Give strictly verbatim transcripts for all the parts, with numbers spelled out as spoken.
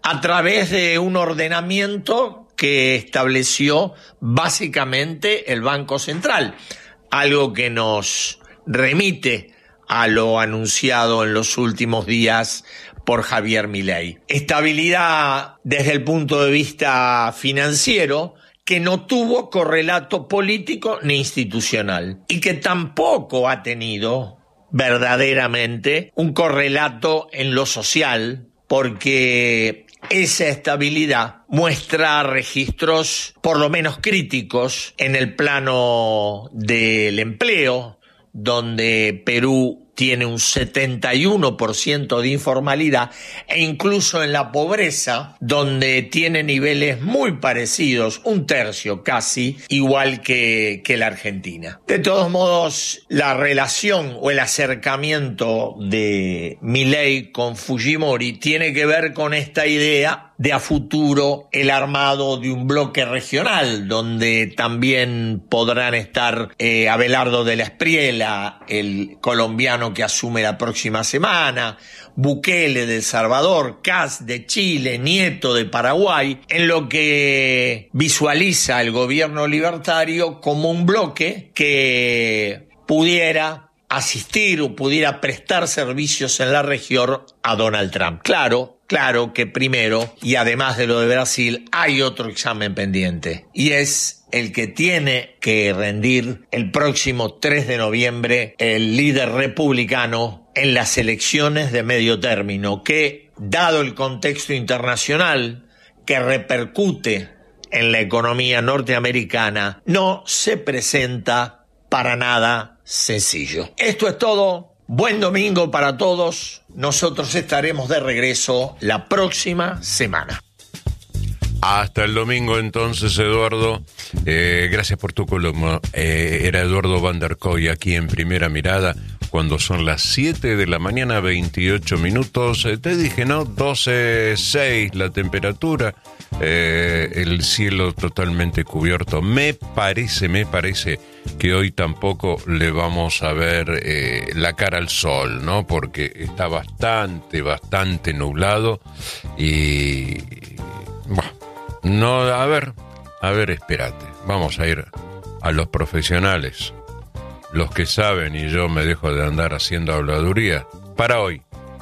a través de un ordenamiento que estableció básicamente el Banco Central, algo que nos remite a lo anunciado en los últimos días por Javier Milei. Estabilidad desde el punto de vista financiero, que no tuvo correlato político ni institucional y que tampoco ha tenido verdaderamente un correlato en lo social, porque esa estabilidad muestra registros por lo menos críticos en el plano del empleo, donde Perú tiene un setenta y uno por ciento de informalidad, e incluso en la pobreza, donde tiene niveles muy parecidos, un tercio casi, igual que, que la Argentina. De todos modos, la relación o el acercamiento de Milei con Fujimori tiene que ver con esta idea de a futuro el armado de un bloque regional, donde también podrán estar eh, Abelardo de la Espriella, el colombiano que asume la próxima semana, Bukele de El Salvador, Kast de Chile, Nieto de Paraguay, en lo que visualiza el gobierno libertario como un bloque que pudiera asistir o pudiera prestar servicios en la región a Donald Trump. Claro, claro que primero, y además de lo de Brasil, hay otro examen pendiente, y es el que tiene que rendir el próximo tres de noviembre el líder republicano en las elecciones de medio término, que, dado el contexto internacional que repercute en la economía norteamericana, no se presenta para nada sencillo. Esto es todo. Buen domingo para todos. Nosotros estaremos de regreso la próxima semana. Hasta el domingo entonces, Eduardo. Eh, gracias por tu columna. Eh, era Eduardo Van der Kooi aquí en Primera Mirada, cuando son las siete de la mañana, veintiocho minutos. Eh, te dije, ¿no? doce seis la temperatura. Eh, el cielo totalmente cubierto. Me parece, me parece que hoy tampoco le vamos a ver eh, la cara al sol, ¿no? Porque está bastante, bastante nublado y... Bueno, no, a ver, a ver, espérate. Vamos a ir a los profesionales, los que saben, y yo me dejo de andar haciendo habladuría. Para hoy,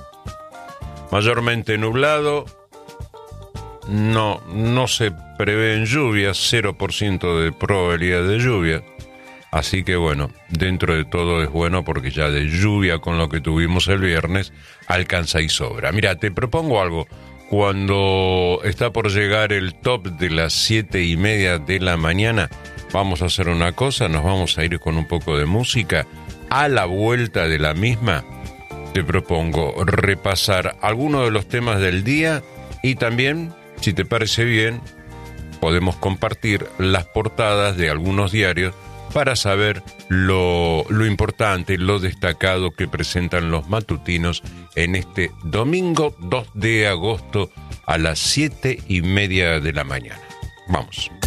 mayormente nublado, no, no se prevén lluvias, cero por ciento de probabilidad de lluvia. Así que bueno, dentro de todo es bueno porque ya de lluvia con lo que tuvimos el viernes alcanza y sobra. Mira, te propongo algo. Cuando está por llegar el top de las siete y media de la mañana, vamos a hacer una cosa, nos vamos a ir con un poco de música. A la vuelta de la misma, te propongo repasar algunos de los temas del día y también, si te parece bien, podemos compartir las portadas de algunos diarios para saber lo, lo importante, lo destacado que presentan los matutinos en este domingo dos de agosto a las siete y media de la mañana. Vamos.